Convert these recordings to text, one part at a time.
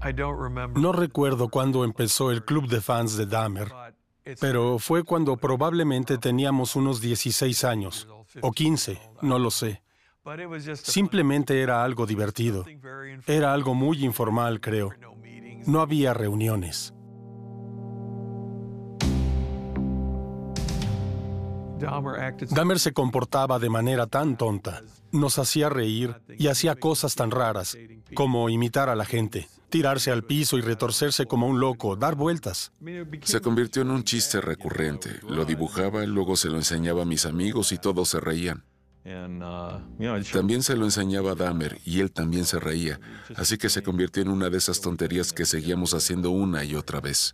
No recuerdo cuándo empezó el club de fans de Dahmer, pero fue cuando probablemente teníamos unos 16 años, o 15, no lo sé. Simplemente era algo divertido. Era algo muy informal, creo. No había reuniones. Dahmer se comportaba de manera tan tonta. Nos hacía reír y hacía cosas tan raras, como imitar a la gente, tirarse al piso y retorcerse como un loco, dar vueltas. Se convirtió en un chiste recurrente. Lo dibujaba, luego se lo enseñaba a mis amigos y todos se reían. También se lo enseñaba a Dahmer y él también se reía, así que se convirtió en una de esas tonterías que seguíamos haciendo una y otra vez.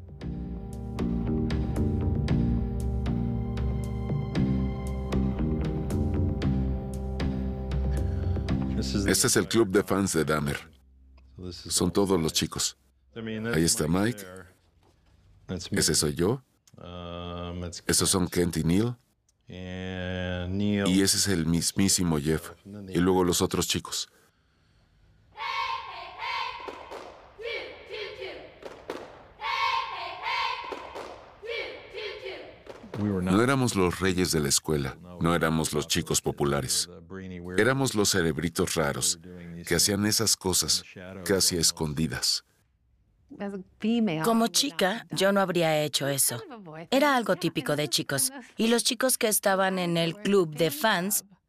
Este es el club de fans de Dahmer. Son todos los chicos. Ahí está Mike. Ese soy yo. Estos son Kent y Neil. Y ese es el mismísimo Jeff. Y luego los otros chicos. No éramos los reyes de la escuela, no éramos los chicos populares. Éramos los cerebritos raros que hacían esas cosas casi a escondidas. Como chica, yo no habría hecho eso. Era algo típico de chicos. Y los chicos que estaban en el club de fans